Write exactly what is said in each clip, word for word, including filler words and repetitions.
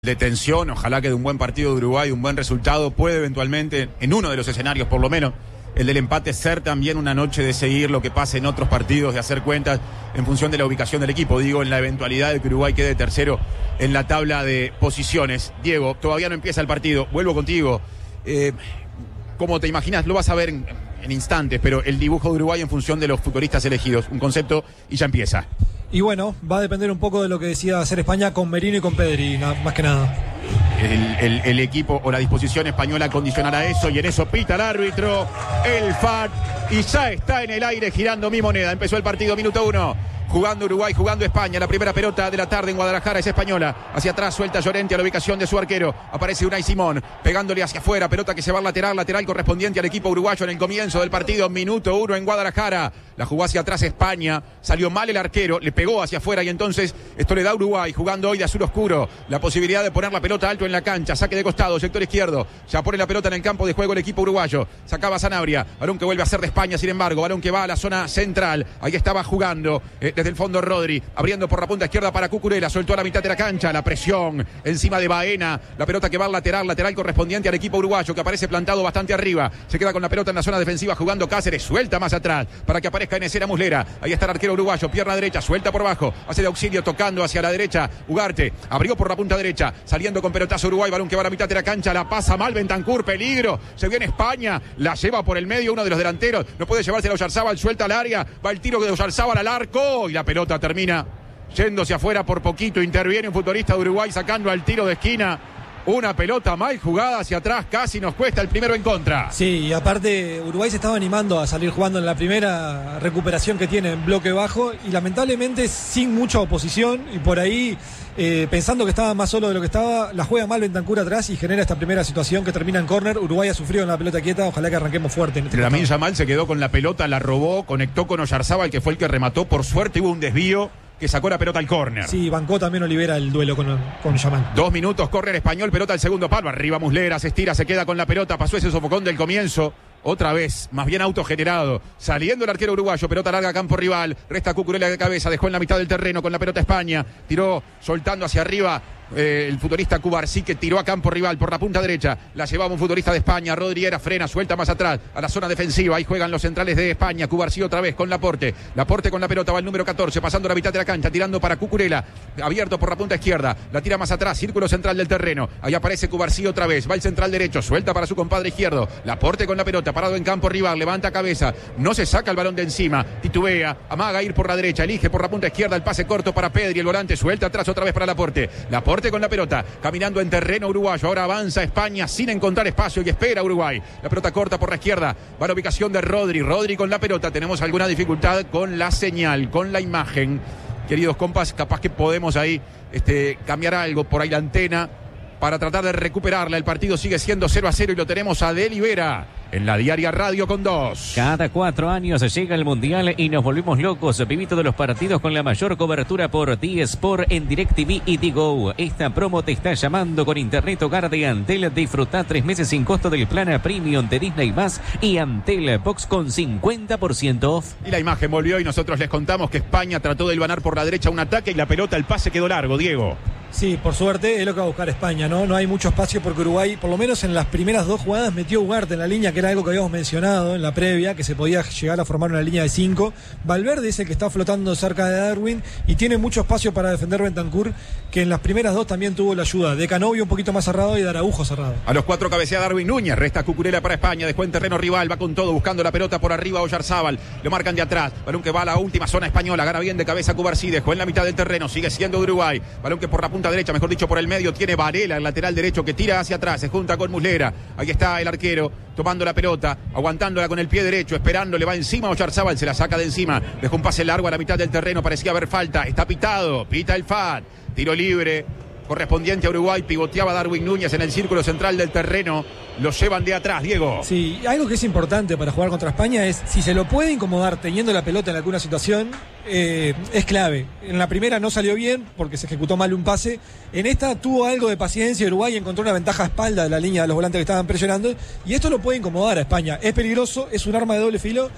de tensión, ojalá que de un buen partido de Uruguay, un buen resultado, puede eventualmente, en uno de los escenarios por lo menos, el del empate, ser también una noche de seguir lo que pase en otros partidos, de hacer cuentas en función de la ubicación del equipo. Digo, en la eventualidad de que Uruguay quede tercero en la tabla de posiciones. Diego, todavía no empieza el partido, vuelvo contigo. Eh, como te imaginas, lo vas a ver en, en instantes, pero el dibujo de Uruguay en función de los futbolistas elegidos, un concepto y ya empieza. Y bueno, va a depender un poco de lo que decida hacer España con Merino y con Pedri, nada, más que nada. El, el, el equipo o la disposición española condicionará eso, y en eso pita el árbitro, el F A R, y ya está en el aire girando mi moneda. Empezó el partido, minuto uno. Jugando Uruguay, jugando España. La primera pelota de la tarde en Guadalajara es española. Hacia atrás suelta Llorente a la ubicación de su arquero. Aparece Unai Simón pegándole hacia afuera. Pelota que se va al lateral, lateral correspondiente al equipo uruguayo en el comienzo del partido. Minuto uno en Guadalajara. La jugó hacia atrás España. Salió mal el arquero, le pegó hacia afuera y entonces esto le da a Uruguay, jugando hoy de azul oscuro, la posibilidad de poner la pelota alto en la cancha. Saque de costado, sector izquierdo. Ya pone la pelota en el campo de juego el equipo uruguayo. Sacaba Sanabria. Balón que vuelve a ser de España, sin embargo. Balón que va a la zona central. Ahí estaba jugando eh, desde el fondo Rodri, abriendo por la punta izquierda para Cucurella, soltó a la mitad de la cancha, la presión encima de Baena, la pelota que va al lateral, lateral correspondiente al equipo uruguayo, que aparece plantado bastante arriba, se queda con la pelota en la zona defensiva jugando Cáceres, suelta más atrás para que aparezca Enesera Muslera. Ahí está el arquero uruguayo, pierna derecha, suelta por abajo, hace de auxilio tocando hacia la derecha, Ugarte, abrió por la punta derecha, saliendo con pelotazo Uruguay, balón que va a la mitad de la cancha, la pasa mal Bentancur, peligro, se viene España, la lleva por el medio uno de los delanteros, no puede llevarse a Oyarzábal, suelta al área, va el tiro de Oyarzábal al arco y la pelota termina yéndose afuera por poquito. Interviene un futbolista de Uruguay sacando al tiro de esquina. Una pelota mal jugada hacia atrás, casi nos cuesta el primero en contra. Sí, y aparte Uruguay se estaba animando a salir jugando en la primera recuperación que tiene en bloque bajo y lamentablemente sin mucha oposición, y por ahí eh, pensando que estaba más solo de lo que estaba, la juega mal Bentancur atrás y genera esta primera situación que termina en córner. Uruguay ha sufrido en la pelota quieta, ojalá que arranquemos fuerte. En este Lamine Yamal se quedó con la pelota, la robó, conectó con Oyarzábal, que fue el que remató. Por suerte hubo un desvío que sacó la pelota al córner. Sí, bancó también Olivera el duelo con, con Yamal. Dos minutos, córner español, pelota al segundo palo. Arriba Muslera, se estira, se queda con la pelota. Pasó ese sofocón del comienzo. Otra vez, más bien autogenerado. Saliendo el arquero uruguayo, pelota larga a campo rival. Resta Cucurella de cabeza, dejó en la mitad del terreno con la pelota España. Tiró soltando hacia arriba. Eh, el futbolista Cubarsí, que tiró a campo rival por la punta derecha, la llevaba un futbolista de España. Rodri era frena, suelta más atrás a la zona defensiva. Ahí juegan los centrales de España. Cubarsí otra vez con Laporte. Laporte con la pelota, va el número catorce, pasando la mitad de la cancha, tirando para Cucurella, abierto por la punta izquierda, la tira más atrás, círculo central del terreno. Ahí aparece Cubarsí otra vez, va el central derecho, suelta para su compadre izquierdo. Laporte con la pelota, parado en campo rival, levanta cabeza, no se saca el balón de encima, titubea, amaga ir por la derecha, elige por la punta izquierda el pase corto para Pedri, el volante, suelta atrás otra vez para Laporte. Laporte con la pelota, caminando en terreno uruguayo. Ahora avanza España sin encontrar espacio y espera Uruguay. La pelota corta por la izquierda, va a la ubicación de Rodri. Rodri con la pelota. Tenemos alguna dificultad con la señal, con la imagen. Queridos compas, capaz que podemos ahí este, cambiar algo por ahí la antena para tratar de recuperarla. El partido sigue siendo cero a cero y lo tenemos a Delibera en la Diaria Radio con dos. Cada cuatro años llega el Mundial y nos volvimos locos. Viví todos los partidos con la mayor cobertura por D-Sport en DirecTV y Digo. Esta promo te está llamando con Internet Hogar de Antel. Disfruta tres meses sin costo del plan Premium de Disney Más y Antel Box con cincuenta por ciento off. Y la imagen volvió y nosotros les contamos que España trató de hilvanar por la derecha un ataque y la pelota, el pase quedó largo, Diego. Sí, por suerte es lo que va a buscar España, ¿no? No hay mucho espacio porque Uruguay, por lo menos en las primeras dos jugadas, metió Ugarte en la línea, que era algo que habíamos mencionado en la previa, que se podía llegar a formar una línea de cinco. Valverde es el que está flotando cerca de Darwin y tiene mucho espacio para defender Bentancur, que en las primeras dos también tuvo la ayuda de Canovio un poquito más cerrado y de Araujo cerrado. A los cuatro cabecea Darwin Núñez, resta Cucurella para España, dejó en terreno rival, va con todo buscando la pelota por arriba Oyarzábal, lo marcan de atrás, balón que va a la última zona española, gana bien de cabeza Cubarsí, dejó en la mitad del terreno, sigue siendo de Uruguay, balón que por la punta derecha, mejor dicho por el medio, tiene Varela, el lateral derecho, que tira hacia atrás, se junta con Muslera. Ahí está el arquero tomando la pelota, aguantándola con el pie derecho, esperando, le va encima a Oyarzábal, se la saca de encima, dejó un pase largo a la mitad del terreno, parecía haber falta, está pitado, pita el F A R, tiro libre correspondiente a Uruguay, pivoteaba Darwin Núñez en el círculo central del terreno, lo llevan de atrás, Diego. Sí, algo que es importante para jugar contra España es, si se lo puede incomodar teniendo la pelota en alguna situación, eh, es clave. En la primera no salió bien porque se ejecutó mal un pase, en esta tuvo algo de paciencia, Uruguay encontró una ventaja a espalda de la línea de los volantes que estaban presionando, y esto lo puede incomodar a España. Es peligroso, es un arma de doble filo,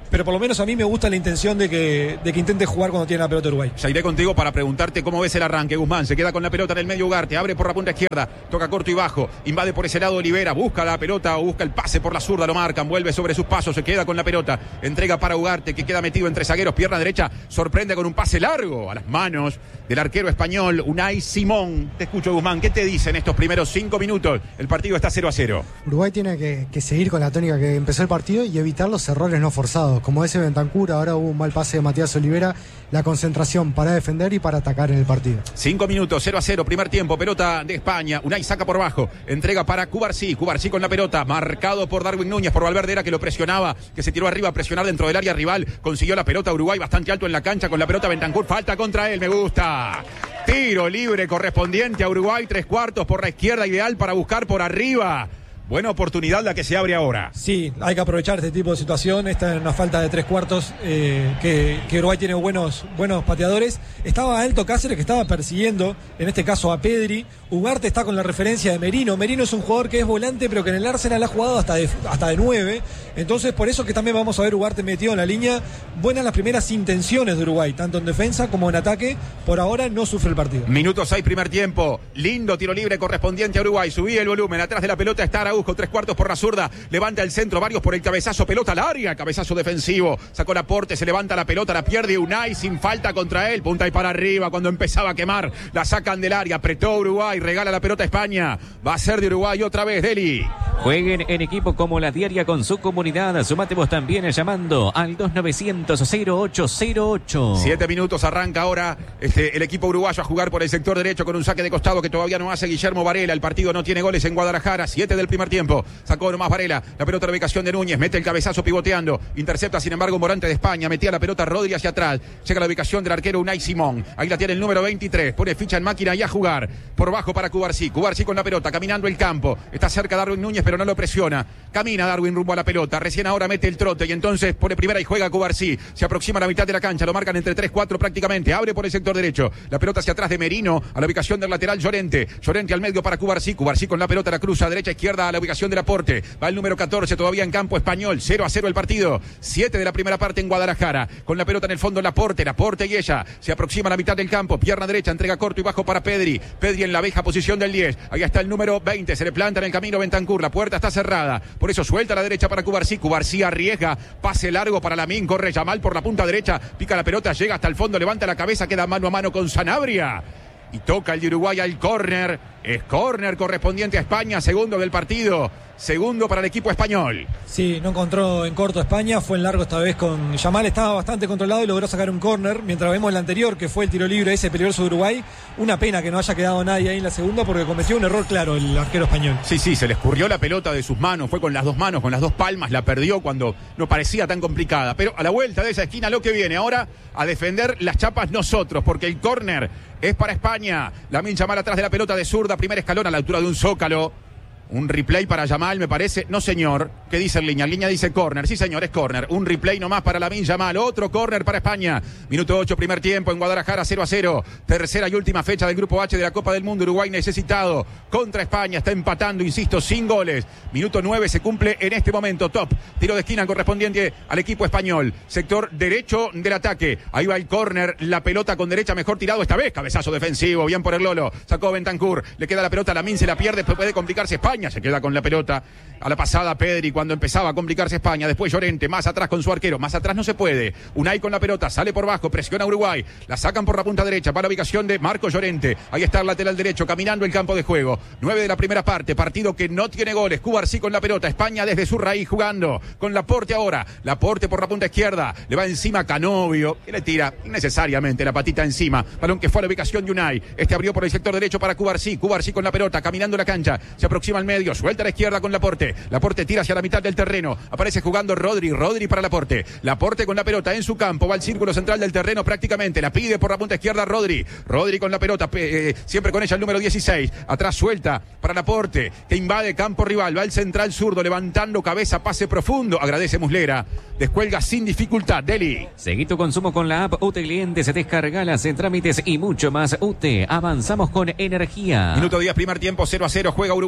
pero por lo menos a mí me gusta la intención de que, de que intente jugar cuando tiene la pelota Uruguay. Ya iré contigo para preguntarte cómo ves el arranque. Guzmán se queda con la pelota en el medio Ugarte, abre por la punta izquierda, toca corto y bajo, invade por ese lado Olivera, busca la pelota o busca el pase por la zurda, lo marcan, vuelve sobre sus pasos, se queda con la pelota, entrega para Ugarte que queda metido entre zagueros, pierna derecha, sorprende con un pase largo a las manos del arquero español Unai Simón. Te escucho, Guzmán, ¿qué te dicen estos primeros cinco minutos? El partido está cero a cero. Uruguay tiene que, que seguir con la tónica que empezó el partido y evitar los errores no forzados, como ese Bentancur. Ahora hubo un mal pase de Matías Olivera, la concentración para defender y para atacar en el partido. Cinco minutos, cero a cero, primer tiempo, pelota de España, Unai saca por bajo, entrega para Cubarsí, Cubarsí con la pelota, marcado por Darwin Núñez, por Valverde era que lo presionaba, que se tiró arriba a presionar dentro del área rival, consiguió la pelota Uruguay bastante alto en la cancha, con la pelota Bentancur, falta contra él, me gusta. Tiro libre correspondiente a Uruguay, tres cuartos por la izquierda, ideal para buscar por arriba. Buena oportunidad la que se abre ahora. Sí, hay que aprovechar este tipo de situación. Esta es una falta de tres cuartos, eh, que, que Uruguay tiene buenos, buenos pateadores. Estaba Alto Cáceres, que estaba persiguiendo, en este caso a Pedri. Ugarte está con la referencia de Merino. Merino es un jugador que es volante, pero que en el Arsenal ha jugado hasta de, hasta de nueve. Entonces, por eso que también vamos a ver Ugarte metido en la línea. Buenas las primeras intenciones de Uruguay, tanto en defensa como en ataque. Por ahora no sufre el partido. Minuto seis, primer tiempo. Lindo tiro libre correspondiente a Uruguay. Subí el volumen. Atrás de la pelota está Araújo. Tres cuartos por la zurda, levanta el centro, varios por el cabezazo, pelota al área, cabezazo defensivo, sacó el aporte, se levanta la pelota, la pierde Unai sin falta contra él, punta y para arriba cuando empezaba a quemar, la sacan del área, apretó Uruguay, regala la pelota a España, va a ser de Uruguay otra vez, Deli. Jueguen en equipo como la diaria con su comunidad, sumate vos también llamando al dos novecientos cero ocho cero ocho. Siete minutos, arranca ahora este, el equipo uruguayo a jugar por el sector derecho con un saque de costado que todavía no hace Guillermo Varela, el partido no tiene goles en Guadalajara, siete del primer tiempo. Sacó nomás Varela, la pelota de ubicación de Núñez, mete el cabezazo pivoteando, intercepta sin embargo un volante de España, metía la pelota Rodri hacia atrás, llega la ubicación del arquero Unai Simón, ahí la tiene el número veintitrés, pone ficha en máquina y a jugar, por bajo para Cubarsí, Cubarsí con la pelota, caminando el campo, está cerca Darwin Núñez pero no lo presiona, camina Darwin rumbo a la pelota, recién ahora mete el trote y entonces pone primera y juega Cubarsí, se aproxima a la mitad de la cancha, lo marcan entre tres cuatro prácticamente, abre por el sector derecho, la pelota hacia atrás de Merino, a la ubicación del lateral Llorente, Llorente al medio para Cubarsí, Cubarsí con la pelota, la cruza derecha izquierda a la ubicación del aporte. Va el número catorce todavía en campo español, cero a cero el partido, siete de la primera parte en Guadalajara, con la pelota en el fondo Laporte, Laporte y ella, se aproxima a la mitad del campo, pierna derecha, entrega corto y bajo para Pedri, Pedri en la vieja posición del diez, ahí está el número veinte, se le planta en el camino Bentancur, la puerta está cerrada, por eso suelta a la derecha para Cubarsí, Cubarsí arriesga, pase largo para Lamín, corre Yamal por la punta derecha, pica la pelota, llega hasta el fondo, levanta la cabeza, queda mano a mano con Sanabria. Y toca el de Uruguay al córner. Es córner correspondiente a España, segundo del partido. Segundo para el equipo español. Sí, no encontró en corto España, fue en largo esta vez con Yamal, estaba bastante controlado y logró sacar un córner, mientras vemos el anterior que fue el tiro libre ese peligroso de Uruguay. Una pena que no haya quedado nadie ahí en la segunda porque cometió un error claro el arquero español. Sí, sí, se le escurrió la pelota de sus manos, fue con las dos manos, con las dos palmas, la perdió cuando no parecía tan complicada. Pero a la vuelta de esa esquina lo que viene ahora a defender las chapas nosotros, porque el córner es para España. Lamín Yamal atrás de la pelota de zurda, primer escalón a la altura de un zócalo. Un replay para Yamal, me parece. No, señor. ¿Qué dice en línea? En línea dice córner. Sí, señor, es córner. Un replay nomás para Lamín Yamal. Otro córner para España. Minuto ocho, primer tiempo en Guadalajara, cero a cero. Tercera y última fecha del Grupo H de la Copa del Mundo. Uruguay necesitado contra España. Está empatando, insisto, sin goles. Minuto nueve se cumple en este momento. Top. Tiro de esquina correspondiente al equipo español. Sector derecho del ataque. Ahí va el córner. La pelota con derecha mejor tirado esta vez. Cabezazo defensivo. Bien por el Lolo. Sacó Bentancur. Le queda la pelota. Lamín se la pierde. Puede complicarse España. Se queda con la pelota. A la pasada Pedri cuando empezaba a complicarse España. Después Llorente, más atrás con su arquero. Más atrás no se puede. Unai con la pelota, sale por bajo, presiona a Uruguay. La sacan por la punta derecha para la ubicación de Marco Llorente. Ahí está el lateral derecho, caminando el campo de juego. Nueve de la primera parte, partido que no tiene goles. Cubarsí con la pelota, España desde su raíz jugando. Con Laporte ahora. Laporte por la punta izquierda. Le va encima Canovio, que le tira innecesariamente la patita encima. Balón que fue a la ubicación de Unai. Este abrió por el sector derecho para Cubarsí. Cubarsí con la pelota, caminando la cancha. Se aproxima al medio, suelta a la izquierda con Laporte. Laporte tira hacia la mitad del terreno. Aparece jugando Rodri. Rodri para Laporte. Laporte con la pelota en su campo. Va al círculo central del terreno prácticamente. La pide por la punta izquierda Rodri. Rodri con la pelota. Eh, siempre con ella el número dieciséis. Atrás suelta para Laporte, que invade campo rival. Va al central zurdo levantando cabeza. Pase profundo. Agradece Muslera. Descuelga sin dificultad. Deli. Seguí tu consumo con la app U T Clientes. Descargalas en trámites y mucho más. U T. Avanzamos con energía. Minuto diez, primer tiempo, cero a cero. Juega Uruguay contra España.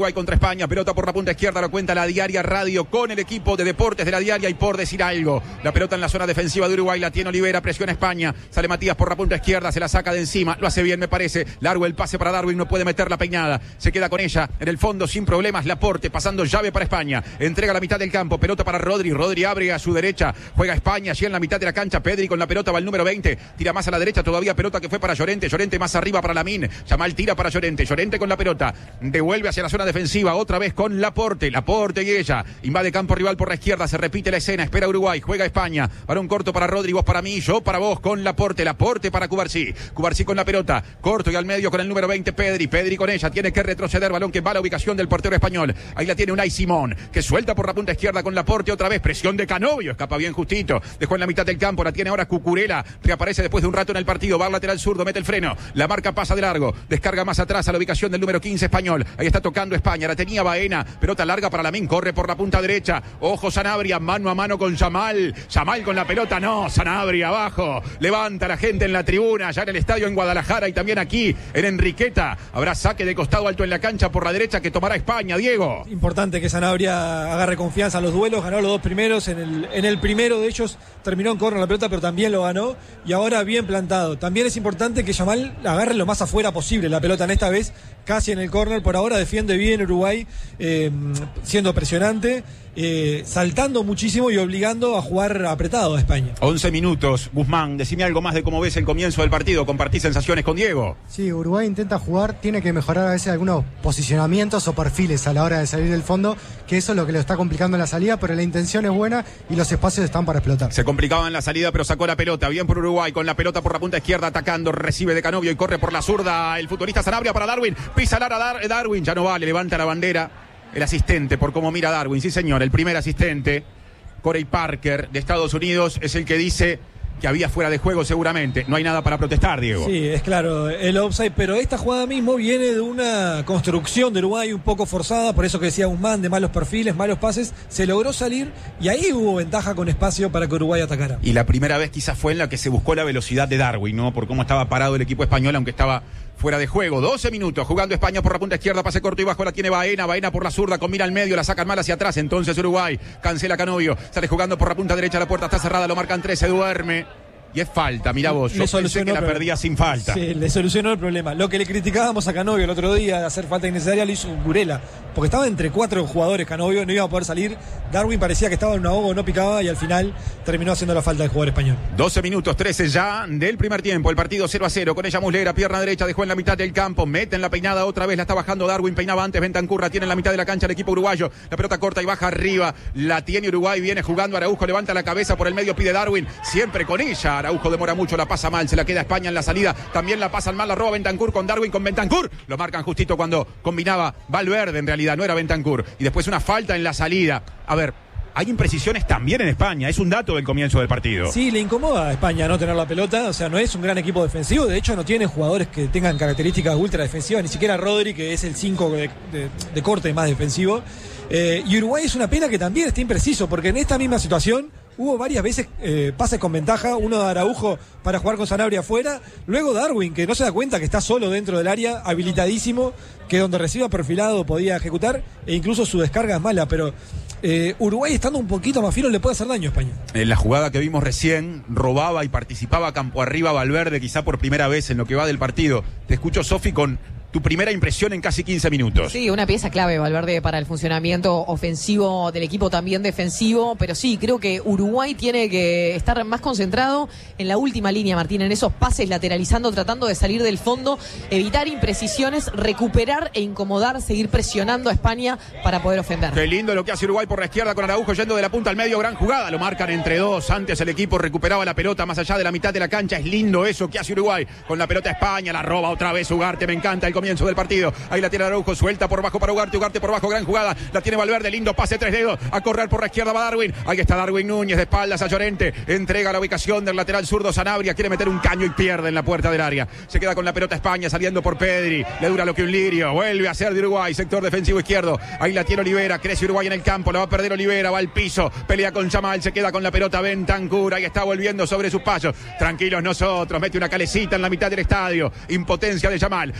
España, pelota por la punta izquierda, lo cuenta La Diaria Radio con el equipo de deportes de La Diaria. Y por decir algo, la pelota en la zona defensiva de Uruguay, la tiene Olivera, presiona España, sale Matías por la punta izquierda, se la saca de encima, lo hace bien me parece, largo el pase para Darwin, no puede meter la peinada, se queda con ella en el fondo sin problemas, Laporte pasando llave para España, entrega la mitad del campo, pelota para Rodri, Rodri abre a su derecha, juega España, allí en la mitad de la cancha, Pedri con la pelota va el número veinte, tira más a la derecha todavía, pelota que fue para Llorente, Llorente más arriba para Lamín, Yamal tira para Llorente, Llorente con la pelota, devuelve hacia la zona defensiva, otra vez con Laporte, Laporte y ella, invade campo rival por la izquierda, se repite la escena, espera Uruguay, juega España, para un corto para Rodri, vos para mí, yo para vos con Laporte, Laporte para Cubarsí, Cubarsí con la pelota, corto y al medio con el número veinte, Pedri, Pedri con ella, tiene que retroceder, balón que va a la ubicación del portero español, ahí la tiene Unai Simón, que suelta por la punta izquierda con Laporte, otra vez, presión de Canovio, escapa bien justito, dejó en la mitad del campo, la tiene ahora Cucurella, reaparece después de un rato en el partido, va al lateral zurdo, mete el freno, la marca pasa de largo, descarga más atrás a la ubicación del número quince español, ahí está tocando España, la tenía Baena, pelota larga para Lamín, corre por la punta derecha, ojo Sanabria, mano a mano con Yamal, Yamal con la pelota, no, Sanabria abajo, levanta a la gente en la tribuna, ya en el estadio en Guadalajara y también aquí en Enriqueta, habrá saque de costado alto en la cancha por la derecha que tomará España, Diego. Importante que Sanabria agarre confianza en los duelos, ganó los dos primeros, en el, en el primero de ellos terminó en córner la pelota, pero también lo ganó y ahora bien plantado. También es importante que Yamal agarre lo más afuera posible la pelota en esta vez, casi en el córner, por ahora defiende bien Uruguay, eh, siendo presionante, eh, saltando muchísimo y obligando a jugar apretado a España. once minutos, Guzmán, decime algo más de cómo ves el comienzo del partido, compartí sensaciones con Diego. Sí, Uruguay intenta jugar, tiene que mejorar a veces algunos posicionamientos o perfiles a la hora de salir del fondo, que eso es lo que lo está complicando en la salida, pero la intención es buena y los espacios están para explotar. Se complicaba en la salida, pero sacó la pelota, bien por Uruguay, con la pelota por la punta izquierda, atacando, recibe de Canovio y corre por la zurda, el futbolista Sanabria para Darwin, pisa Lara Dar Darwin, ya no vale, levanta la bandera, el asistente, por cómo mira Darwin, sí señor, el primer asistente, Corey Parker de Estados Unidos, es el que dice que había fuera de juego seguramente. No hay nada para protestar, Diego. Sí, es claro, el offside, pero esta jugada mismo viene de una construcción de Uruguay un poco forzada, por eso que decía Guzmán, de malos perfiles, malos pases, se logró salir y ahí hubo ventaja con espacio para que Uruguay atacara. Y la primera vez quizás fue en la que se buscó la velocidad de Darwin, ¿no? Por cómo estaba parado el equipo español, aunque estaba fuera de juego. doce minutos jugando España por la punta izquierda, pase corto y bajo, la tiene Baena, Baena por la zurda, combina al medio, la sacan mal hacia atrás, entonces Uruguay cancela Canovio, sale jugando por la punta derecha, la puerta está cerrada, lo marcan tres, se duerme. Y es falta, mirá vos, yo pensé que la perdía sin falta. Sí, le solucionó el problema. Lo que le criticábamos a Canovio el otro día de hacer falta innecesaria lo hizo Cucurella, porque estaba entre cuatro jugadores Canovio, no iba a poder salir. Darwin parecía que estaba en un ahogo, no picaba y al final terminó haciendo la falta del jugador español. doce minutos, trece ya del primer tiempo, el partido cero a cero, con ella Muslera, pierna derecha, dejó en la mitad del campo, mete en la peinada otra vez, la está bajando Darwin, peinaba antes, Bentancur, tiene en la mitad de la cancha el equipo uruguayo, la pelota corta y baja arriba, la tiene Uruguay, viene jugando Araujo, levanta la cabeza por el medio, pide Darwin, siempre con ella, Araujo demora mucho, la pasa mal, se la queda España en la salida, también la pasan mal, la roba Bentancur con Darwin, con Bentancur, lo marcan justito cuando combinaba Valverde, en realidad no era Bentancur, y después una falta en la salida. A ver, hay imprecisiones también en España, es un dato del comienzo del partido. Sí, le incomoda a España no tener la pelota, o sea, no es un gran equipo defensivo, de hecho no tiene jugadores que tengan características ultra defensivas, ni siquiera Rodri, que es el cinco de, de, de corte más defensivo, eh, y Uruguay es una pena que también esté impreciso, porque en esta misma situación hubo varias veces eh, pases con ventaja, uno de Araujo para jugar con Sanabria afuera, luego Darwin, que no se da cuenta que está solo dentro del área, habilitadísimo, que donde reciba perfilado podía ejecutar, e incluso su descarga es mala, pero eh, Uruguay estando un poquito más fino le puede hacer daño a España. En la jugada que vimos recién, robaba y participaba campo arriba Valverde, quizá por primera vez en lo que va del partido. Te escucho, Sofi, con tu primera impresión en casi quince minutos. Sí, una pieza clave, Valverde, para el funcionamiento ofensivo del equipo, también defensivo, pero sí, creo que Uruguay tiene que estar más concentrado en la última línea, Martín, en esos pases lateralizando, tratando de salir del fondo, evitar imprecisiones, recuperar e incomodar, seguir presionando a España para poder ofender. Qué lindo lo que hace Uruguay por la izquierda con Araujo yendo de la punta al medio, gran jugada, lo marcan entre dos, antes el equipo recuperaba la pelota más allá de la mitad de la cancha, es lindo eso que hace Uruguay, con la pelota España, la roba otra vez Ugarte, me encanta el comienzo del partido, ahí la tiene Araujo, suelta por bajo para Ugarte, Ugarte por bajo, gran jugada, la tiene Valverde, lindo pase, tres dedos, a correr por la izquierda va Darwin, ahí está Darwin Núñez de espaldas a Llorente, entrega la ubicación del lateral zurdo Sanabria, quiere meter un caño y pierde en la puerta del área, se queda con la pelota España saliendo por Pedri, le dura lo que un lirio, vuelve a ser de Uruguay, sector defensivo izquierdo, ahí la tiene Olivera, crece Uruguay en el campo, la va a perder Olivera, va al piso, pelea con Yamal, se queda con la pelota Bentancur, ahí está volviendo sobre sus pasos, tranquilos nosotros, mete una calecita en la mitad del estadio, impotencia de Yamal, pelota corta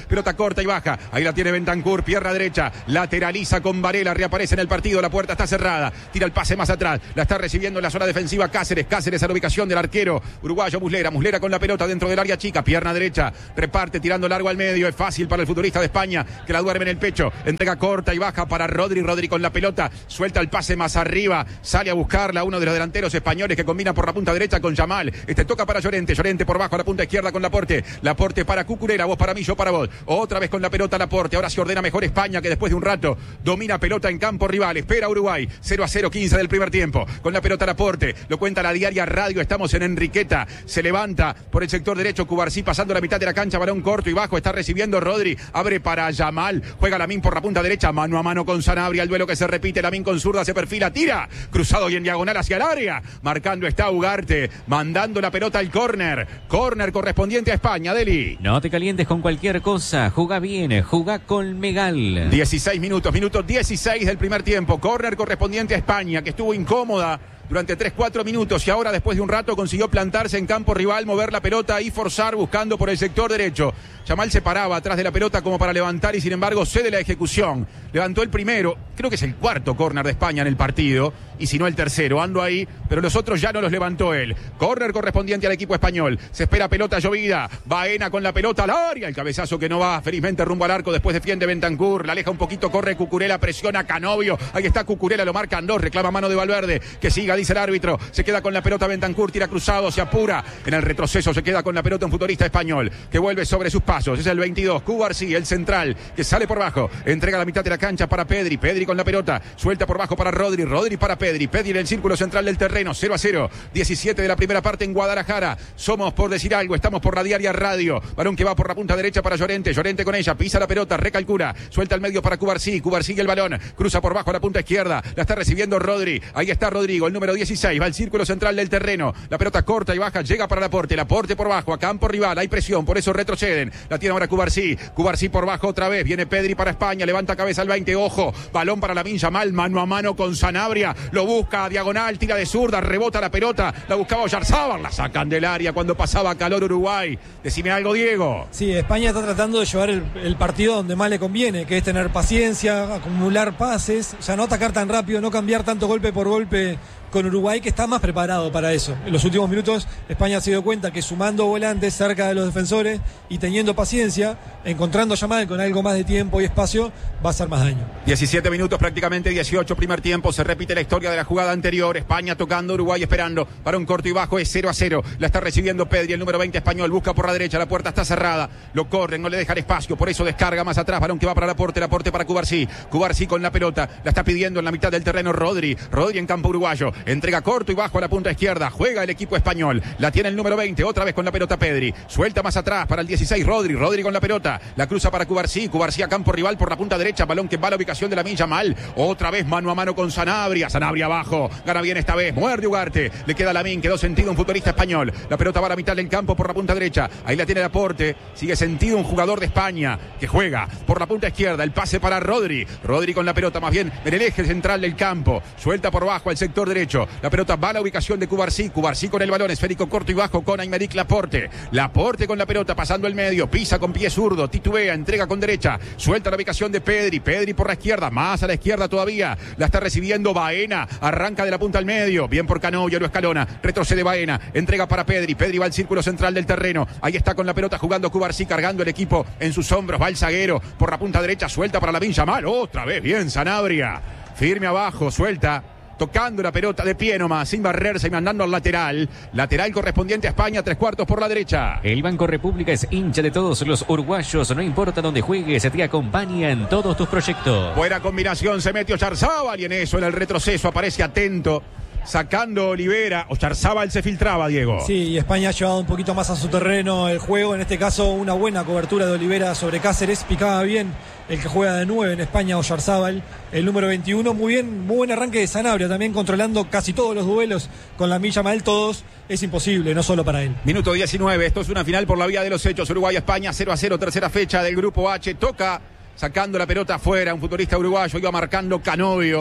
corta y baja. Ahí la tiene Bentancur, pierna derecha. Lateraliza con Varela, reaparece en el partido. La puerta está cerrada. Tira el pase más atrás. La está recibiendo en la zona defensiva Cáceres. Cáceres a la ubicación del arquero uruguayo Muslera. Muslera con la pelota dentro del área chica. Pierna derecha. Reparte tirando largo al medio. Es fácil para el futbolista de España que la duerme en el pecho. Entrega corta y baja para Rodri. Rodri con la pelota. Suelta el pase más arriba. Sale a buscarla uno de los delanteros españoles que combina por la punta derecha con Yamal. Este toca para Llorente. Llorente por bajo a la punta izquierda con Laporte. Laporte para Cucurella. Vos para mí, yo para vos. Otra vez con la pelota Laporte. Ahora se ordena mejor España que después de un rato domina pelota en campo rival. Espera Uruguay. cero a cero, quince del primer tiempo. Con la pelota Laporte. Lo cuenta la diaria Radio. Estamos en Enriqueta. Se levanta por el sector derecho Cubarsí pasando la mitad de la cancha. Balón corto y bajo. Está recibiendo Rodri. Abre para Yamal. Juega Lamín por la punta derecha. Mano a mano con Sanabria. El duelo que se repite. Lamín con zurda se perfila. Tira. Cruzado y en diagonal hacia el área. Marcando está Ugarte. Mandando la pelota al córner. Córner correspondiente a España. Deli. No te calientes con cualquier cosa. Jugá bien. Jugá con Megal. dieciséis minutos. Minuto dieciséis del primer tiempo. Córner correspondiente a España, que estuvo incómoda durante tres cuatro minutos y ahora después de un rato consiguió plantarse en campo rival, mover la pelota y forzar buscando por el sector derecho. Yamal se paraba atrás de la pelota como para levantar y sin embargo cede la ejecución. Levantó el primero, creo que es el cuarto córner de España en el partido y si no el tercero, ando ahí, pero los otros ya no los levantó él. Córner correspondiente al equipo español. Se espera pelota llovida. Baena con la pelota al área. El cabezazo que no va felizmente rumbo al arco. Después defiende Bentancur. La aleja un poquito. Corre Cucurella. Presiona Canovio. Ahí está Cucurella. Lo marcan dos. Reclama mano de Valverde. Que siga, dice el árbitro. Se queda con la pelota Bentancur. Tira cruzado. Se apura. En el retroceso se queda con la pelota un futbolista español. Que vuelve sobre sus pasos. Es el veintidós. Cubarsí, el central. Que sale por bajo. Entrega la mitad de la cancha para Pedri. Pedri con la pelota. Suelta por bajo para Rodri. Rodri para Pedri. Pedri en el círculo central del terreno. cero a cero. diecisiete de la primera parte en Guadalajara. Somos, por decir algo, estamos por la diaria Radio. Balón que va por la punta derecha para Llorente. Llorente con ella. Pisa la pelota. Recalcula. Suelta al medio para Cubarsí. Cubarsí el balón. Cruza por bajo a la punta izquierda. La está recibiendo Rodri. Ahí está Rodrigo, el número dieciséis. Va al círculo central del terreno. La pelota corta y baja. Llega para Laporte. Laporte por bajo. A campo rival. Hay presión. Por eso retroceden. La tiene ahora Cubarsí. Cubarsí por bajo otra vez. Viene Pedri para España. Levanta cabeza al veinte. Ojo. Balón para Lamín Yamal. Mano a mano con Sanabria. Lo busca a diagonal. Tira de zurda. Rebota la pelota. La buscaba Oyarzábal. La sacan del área cuando pasaba calor Uruguay. Decime algo, Diego. Sí, España está tratando de llevar el, el partido donde más le conviene, que es tener paciencia, acumular pases, o sea, no atacar tan rápido, no cambiar tanto golpe por golpe con Uruguay, que está más preparado para eso. En los últimos minutos España se dio cuenta que sumando volantes cerca de los defensores y teniendo paciencia, encontrando a Yamal con algo más de tiempo y espacio, va a hacer más daño. diecisiete minutos, prácticamente dieciocho, primer tiempo. Se repite la historia de la jugada anterior. España tocando, Uruguay esperando. Para un corto y bajo es cero a cero. La está recibiendo Pedri, el número veinte español. Busca por la derecha, la puerta está cerrada. Lo corren, no le dejan espacio. Por eso descarga más atrás. Balón que va para Laporte, Laporte para Cubarsí. Cubarsí con la pelota. La está pidiendo en la mitad del terreno Rodri. Rodri en campo uruguayo. Entrega corto y bajo a la punta izquierda. Juega el equipo español. La tiene el número veinte. Otra vez con la pelota Pedri. Suelta más atrás para el dieciséis Rodri. Rodri con la pelota. La cruza para Cubarsí. Cubarsí a campo rival por la punta derecha. Balón que va a la ubicación de Lamín Yamal. Otra vez mano a mano con Sanabria. Sanabria abajo. Gana bien esta vez. Muerde Ugarte. Le queda a Lamín. Quedó sentido un futbolista español. La pelota va a la mitad del campo por la punta derecha. Ahí la tiene Laporte. Sigue sentido un jugador de España que juega por la punta izquierda. El pase para Rodri. Rodri con la pelota más bien en el eje central del campo. Suelta por bajo al sector derecho. La pelota va a la ubicación de Cubarsí. Cubarsí con el balón. Esférico corto y bajo con Aymeric Laporte. Laporte con la pelota pasando el medio. Pisa con pie zurdo. Titubea. Entrega con derecha. Suelta la ubicación de Pedri. Pedri por la izquierda. Más a la izquierda todavía. La está recibiendo Baena. Arranca de la punta al medio. Bien por Canovio. Lo escalona. Retrocede Baena. Entrega para Pedri. Pedri va al círculo central del terreno. Ahí está con la pelota jugando Cubarsí. Cargando el equipo en sus hombros. Va el zaguero. Por la punta derecha. Suelta para Lamín Yamal. Otra vez. Bien Sanabria. Firme abajo. Suelta. Tocando la pelota de pie nomás, sin barrerse y mandando al lateral. Lateral correspondiente a España, tres cuartos por la derecha. El Banco República es hincha de todos los uruguayos. No importa dónde juegues, te acompaña en todos tus proyectos. Buena combinación, se metió Oyarzábal y en eso, en el retroceso, aparece atento. Sacando Olivera, Oyarzábal se filtraba, Diego. Sí, y España ha llevado un poquito más a su terreno el juego. En este caso, una buena cobertura de Olivera sobre Cáceres. Picaba bien el que juega de nueve en España, Oyarzábal, el número veintiuno. Muy bien, muy buen arranque de Sanabria, también controlando casi todos los duelos con Lamín Yamal. Todos es imposible, no solo para él. Minuto diecinueve, esto es una final por la vía de los hechos. Uruguay-España, cero a cero, tercera fecha del grupo H. Toca sacando la pelota afuera, un futbolista uruguayo, iba marcando Canovio.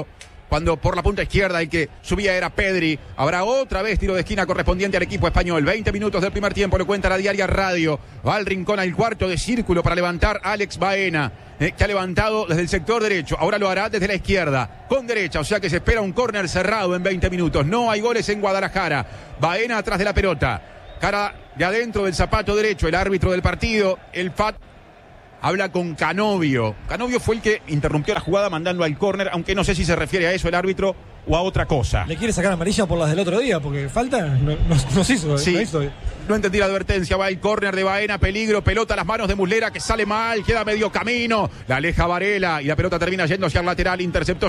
cuando por la punta izquierda el que subía era Pedri. Habrá otra vez tiro de esquina correspondiente al equipo español. veinte minutos del primer tiempo, lo cuenta la Diaria Radio. Va al rincón, al cuarto de círculo para levantar Alex Baena, eh, que ha levantado desde el sector derecho. Ahora lo hará desde la izquierda, con derecha, o sea que se espera un córner cerrado en veinte minutos. No hay goles en Guadalajara. Baena atrás de la pelota. Cara de adentro del zapato derecho, el árbitro del partido, el F A T. Habla con Canovio. Canovio fue el que interrumpió la jugada mandando al córner, aunque no sé si se refiere a eso el árbitro o a otra cosa. ¿Le quiere sacar amarilla por las del otro día? Porque falta, no, no, no se hizo. Sí, no, hizo. No entendí la advertencia. Va el córner de Baena, peligro, pelota a las manos de Muslera que sale mal, queda medio camino, la aleja Varela y la pelota termina yendo hacia el lateral, interceptó